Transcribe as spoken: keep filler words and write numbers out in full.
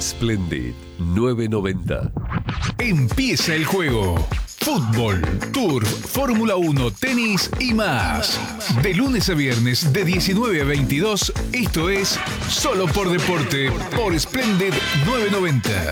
Splendid novecientos noventa. Empieza el juego. Fútbol, Turf, Fórmula uno, tenis y más. De lunes a viernes de diecinueve a veintidós, esto es Solo por Deporte por Splendid novecientos noventa.